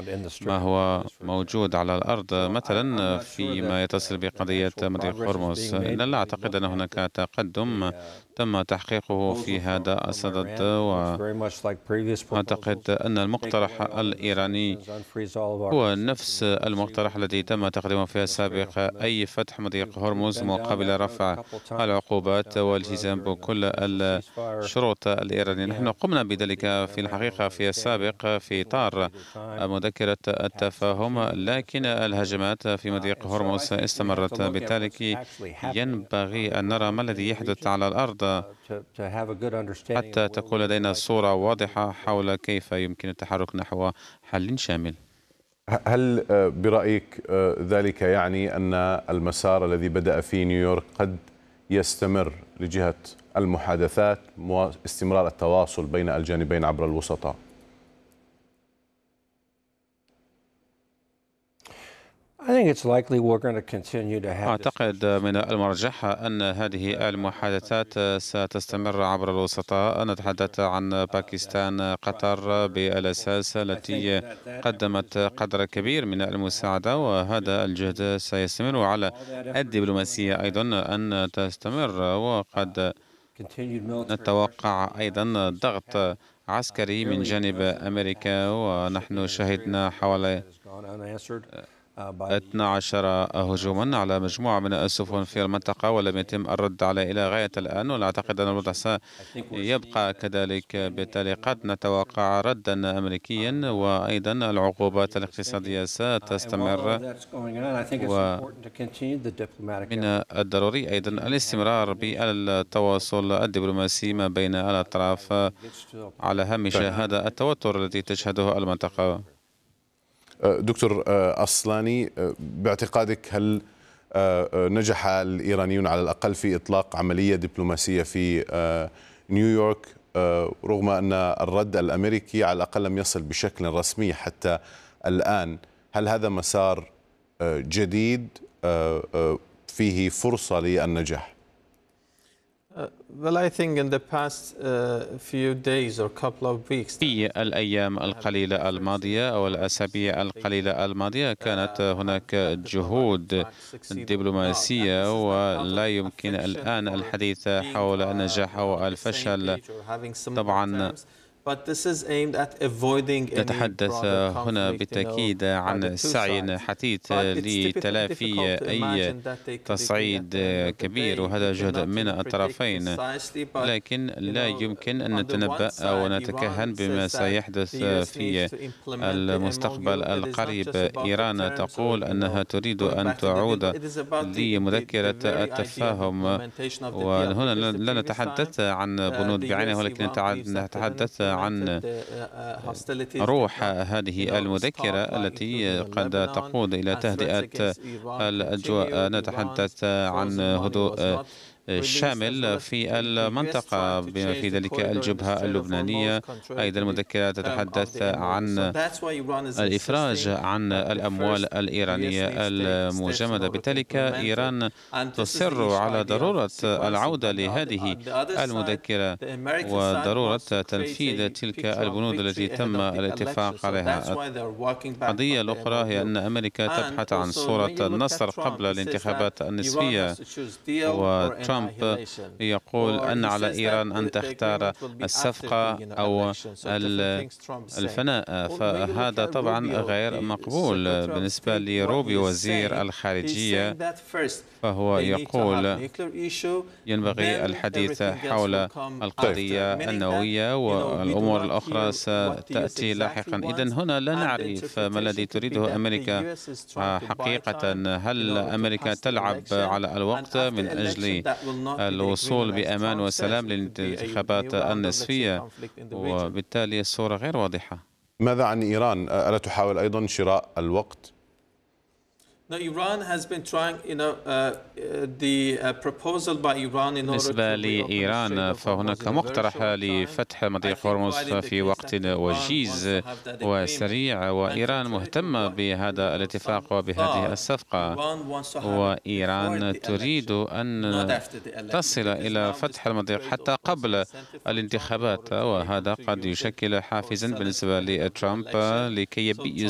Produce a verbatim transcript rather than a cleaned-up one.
ما هو موجود على الأرض، مثلا فيما يتصل بقضية مضيق هرمز. لا أعتقد أن هناك تقدم تم تحقيقه في هذا الصدد، وأعتقد أن المقترح الإيراني هو نفس المقترح الذي تم تقديمه في السابق، أي فتح مضيق هرمز مقابل رفع العقوبات والالتزام بكل الشروط الإيرانية. نحن قمنا بذلك في الحقيقة في السابق في إطار مذكرة التفاهم، لكن الهجمات في مضيق هرمز استمرت. بالتالي ينبغي أن نرى ما الذي يحدث على الأرض حتى تكون لدينا صورة واضحة حول كيف يمكن التحرك نحو حل شامل. هل برأيك ذلك يعني أن المسار الذي بدأ في نيويورك قد يستمر لجهة المحادثات واستمرار التواصل بين الجانبين عبر الوسطاء؟ أعتقد من المرجح أن هذه المحادثات ستستمر عبر الوسطاء. نتحدث عن باكستان، قطر بالأساس، التي قدمت قدر كبير من المساعدة، وهذا الجهد سيستمر. على الدبلوماسية أيضا أن تستمر، وقد نتوقع أيضا ضغط عسكري من جانب أمريكا، ونحن شهدنا حوالي اثني عشر هجوما على مجموعة من السفن في المنطقة ولم يتم الرد عليه إلى غاية الآن، ولا أعتقد أن الوضع سيبقى كذلك. بالتالي قد نتوقع ردا أمريكيا، وأيضا العقوبات الاقتصادية ستستمر، ومن الضروري أيضا الاستمرار بالتواصل الدبلوماسي ما بين الأطراف على هامش هذا التوتر الذي تشهده المنطقة. دكتور أصلاني، باعتقادك هل نجح الإيرانيون على الأقل في إطلاق عملية دبلوماسية في نيويورك، رغم أن الرد الأمريكي على الأقل لم يصل بشكل رسمي حتى الآن؟ هل هذا مسار جديد فيه فرصة للنجاح؟ في الأيام القليلة الماضية أو الأسابيع القليلة الماضية كانت هناك جهود دبلوماسية، ولا يمكن الآن الحديث حول النجاح أو الفشل. طبعا نتحدث هنا بالتأكيد عن سعي حثيث لتلافي أي تصعيد كبير، وهذا جهد من الطرفين، لكن لا يمكن أن نتنبأ أو نتكهن بما سيحدث في المستقبل القريب. إيران تقول أنها تريد أن تعود لمذكرة التفاهم، وهنا لا نتحدث عن بنود بعينها، ولكن نتحدث عن روح هذه المذكرة التي قد تقود إلى تهدئة الأجواء. نتحدث عن هدوء شامل في المنطقة بما في ذلك الجبهة اللبنانية. أيضا المذكرة تتحدث عن الإفراج عن الأموال الإيرانية المجمدة. بالتالي إيران تصر على ضرورة العودة لهذه المذكرة وضرورة تنفيذ تلك البنود التي تم الاتفاق عليها. القضية الأخرى هي أن أمريكا تبحث عن صورة النصر قبل الانتخابات النسبية، وترامب يقول أن على إيران أن تختار الصفقة أو الفناء، فهذا طبعا غير مقبول بالنسبة لروبي وزير الخارجية، فهو يقول ينبغي الحديث حول القضية النووية والأمور الأخرى ستأتي لاحقا. إذن هنا لا نعرف ما الذي تريده أمريكا حقيقة. هل أمريكا تلعب على الوقت من أجل الوصول بأمان وسلام للانتخابات النصفية؟ وبالتالي الصورة غير واضحة. ماذا عن إيران؟ ألا تحاول أيضا شراء الوقت؟ بالنسبة لإيران فهناك مقترح لفتح مضيق هرمز في وقت وجيز وسريع، وإيران مهتمة بهذا الاتفاق وبهذه الصفقة، وإيران تريد أن تصل إلى فتح المضيق حتى قبل الانتخابات، وهذا قد يشكل حافزا بالنسبة لترامب لكي